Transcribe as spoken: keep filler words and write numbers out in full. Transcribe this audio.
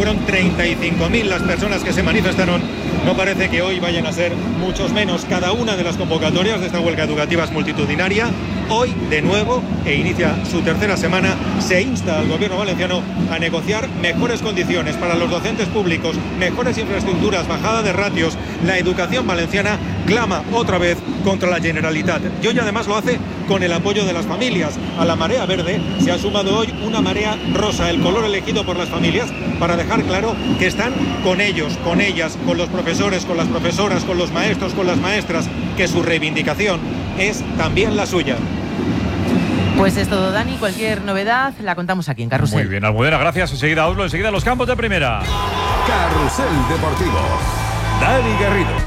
fueron treinta y cinco mil las personas que se manifestaron. No parece que hoy vayan a ser muchos menos. Cada una de las convocatorias de esta huelga educativa es multitudinaria. Hoy, de nuevo, e inicia su tercera semana, se insta al gobierno valenciano a negociar mejores condiciones para los docentes públicos, mejores infraestructuras, bajada de ratios. La educación valenciana clama otra vez contra la Generalitat. Y hoy además lo hace con el apoyo de las familias. A la marea verde se ha sumado hoy una marea rosa, el color elegido por las familias, para dejar claro que están con ellos, con ellas, con los profesores, con las profesoras, con los maestros, con las maestras, que su reivindicación es también la suya. Pues es todo, Dani. Cualquier novedad la contamos aquí en Carrusel. Muy bien, Almudena, gracias. Enseguida Oslo, enseguida los campos de primera. Carrusel Deportivo. Dani Garrido.